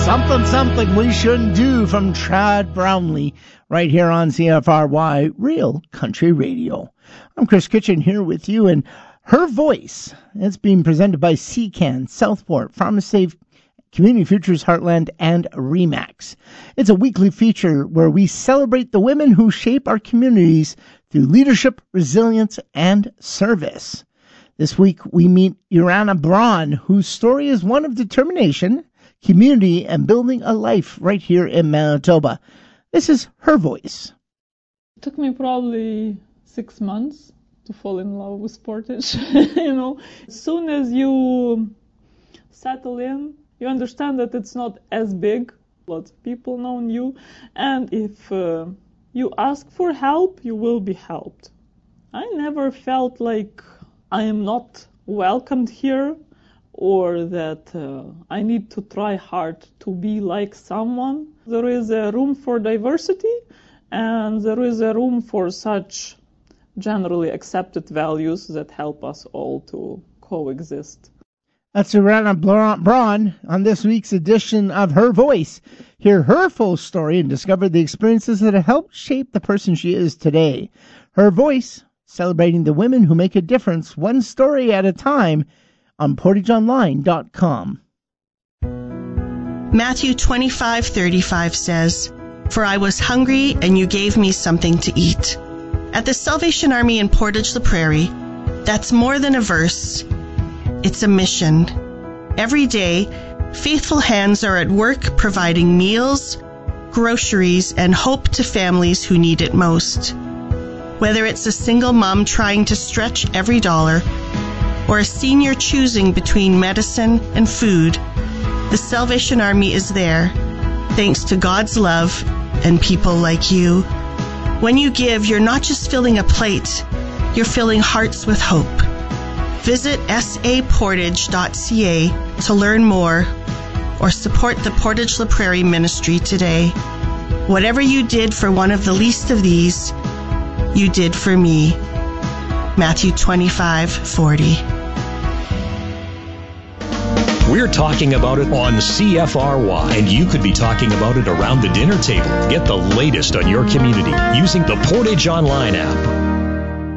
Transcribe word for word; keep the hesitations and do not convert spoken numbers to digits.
Something, something we shouldn't do from Chad Brownlee right here on C F R Y Real Country Radio. I'm Chris Kitchen here with you, and Her Voice. It's being presented by C CAN, Southport, PharmaSafe, Community Futures Heartland, and REMAX. It's a weekly feature where we celebrate the women who shape our communities through leadership, resilience, and service. This week we meet Irana Braun, whose story is one of determination, community, and building a life right here in Manitoba. This is Her Voice. It took me probably six months to fall in love with Portage. You know, as soon as you settle in, you understand that it's not as big. Lots of people know you, and if uh, you ask for help, you will be helped. I never felt like I am not welcomed here, or that uh, I need to try hard to be like someone. There is a room for diversity, and there is a room for such generally accepted values that help us all to coexist. That's Irana Braun on this week's edition of Her Voice. Hear her full story and discover the experiences that have helped shape the person she is today. Her Voice, celebrating the women who make a difference one story at a time, on portage online dot com. Matthew twenty-five thirty-five says, "For I was hungry, and you gave me something to eat." At the Salvation Army in Portage la Prairie, that's more than a verse. It's a mission. Every day, faithful hands are at work providing meals, groceries, and hope to families who need it most. Whether it's a single mom trying to stretch every dollar, or a senior choosing between medicine and food, the Salvation Army is there, thanks to God's love and people like you. When you give, you're not just filling a plate, you're filling hearts with hope. Visit s a portage dot c a to learn more, or support the Portage la Prairie ministry today. Whatever you did for one of the least of these, you did for me. Matthew twenty-five forty. We're talking about it on C F R Y, and you could be talking about it around the dinner table. Get the latest on your community using the Portage Online app.